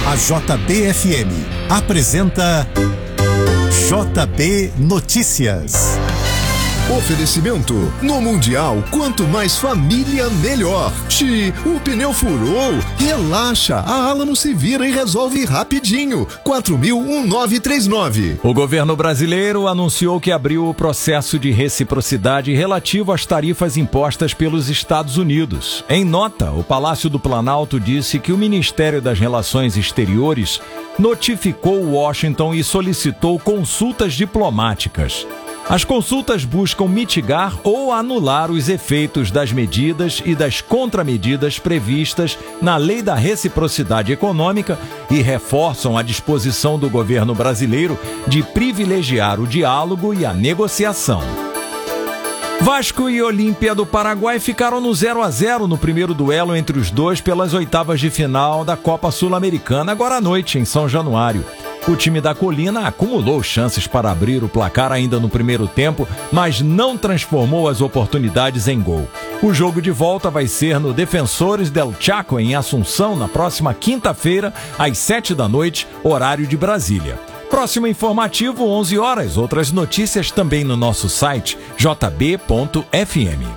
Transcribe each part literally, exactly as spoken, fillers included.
A J B F M apresenta J B Notícias. Oferecimento: no Mundial, quanto mais família, melhor. Xi, o pneu furou. Relaxa, a Alamo se vira e resolve rapidinho. quatro mil nove três nove. O governo brasileiro anunciou que abriu o processo de reciprocidade relativo às tarifas impostas pelos Estados Unidos. Em nota, o Palácio do Planalto disse que o Ministério das Relações Exteriores notificou Washington e solicitou consultas diplomáticas. As consultas buscam mitigar ou anular os efeitos das medidas e das contramedidas previstas na Lei da Reciprocidade Econômica e reforçam a disposição do governo brasileiro de privilegiar o diálogo e a negociação. Vasco e Olímpia do Paraguai ficaram no zero a zero no primeiro duelo entre os dois pelas oitavas de final da Copa Sul-Americana, agora à noite, em São Januário. O time da Colina acumulou chances para abrir o placar ainda no primeiro tempo, mas não transformou as oportunidades em gol. O jogo de volta vai ser no Defensores del Chaco, em Assunção, na próxima quinta-feira, às sete da noite, horário de Brasília. Próximo informativo, onze horas. Outras notícias também no nosso site, j b ponto f m.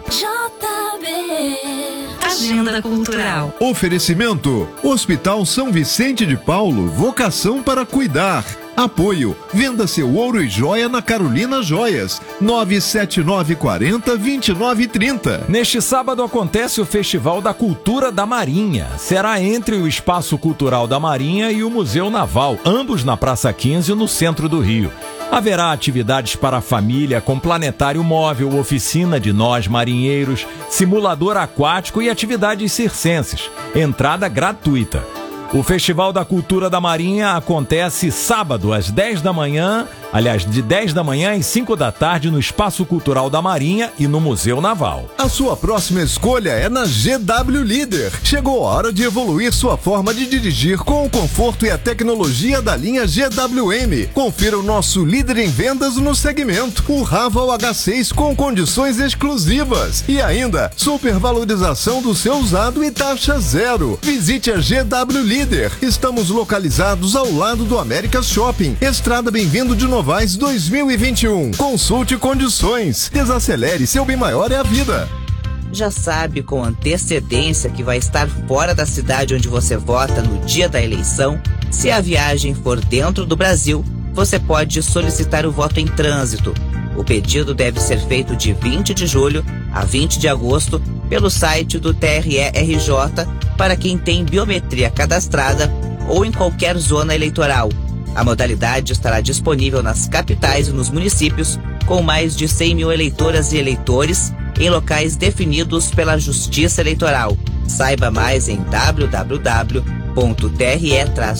Agenda Cultural. Oferecimento: Hospital São Vicente de Paulo, vocação para cuidar. Apoio: venda seu ouro e joia na Carolina Joias, nove sete nove quatro zero, dois nove três zero. Neste sábado acontece o Festival da Cultura da Marinha. Será entre o Espaço Cultural da Marinha e o Museu Naval, ambos na Praça quinze, no centro do Rio. Haverá atividades para a família com planetário móvel, oficina de nós marinheiros, simulador aquático e atividades circenses. Entrada gratuita. O Festival da Cultura da Marinha acontece sábado às dez da manhã, aliás, de dez da manhã às cinco da tarde no Espaço Cultural da Marinha e no Museu Naval. A sua próxima escolha é na G W Líder. Chegou a hora de evoluir sua forma de dirigir com o conforto e a tecnologia da linha G W M. Confira o nosso líder em vendas no segmento, o Raval H seis com condições exclusivas. E ainda, supervalorização do seu usado e taxa zero. Visite a G W Líder. Estamos localizados ao lado do América Shopping, Estrada Bem-vindo de Novaes dois mil e vinte e um. Consulte condições. Desacelere, seu bem maior é a vida. Já sabe com antecedência que vai estar fora da cidade onde você vota no dia da eleição? Se a viagem for dentro do Brasil, você pode solicitar o voto em trânsito. O pedido deve ser feito de vinte de julho a vinte de agosto pelo site do T R E R J para quem tem biometria cadastrada ou em qualquer zona eleitoral. A modalidade estará disponível nas capitais e nos municípios com mais de cem mil eleitoras e eleitores em locais definidos pela Justiça Eleitoral. Saiba mais em w w w ponto t r e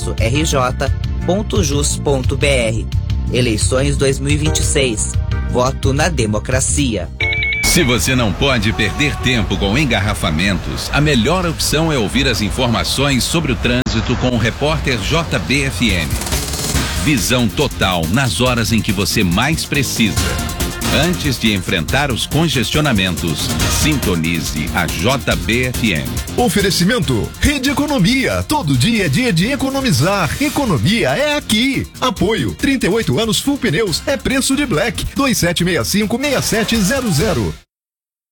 r j ponto jus ponto b r. Eleições dois mil e vinte e seis. Voto na democracia. Se você não pode perder tempo com engarrafamentos, a melhor opção é ouvir as informações sobre o trânsito com o repórter J B F M. Visão total nas horas em que você mais precisa. Antes de enfrentar os congestionamentos, sintonize a J B F M. Oferecimento: Rede Economia. Todo dia é dia de economizar. Economia é aqui. Apoio: trinta e oito anos Full Pneus. É preço de Black. dois sete seis cinco, seis sete zero zero.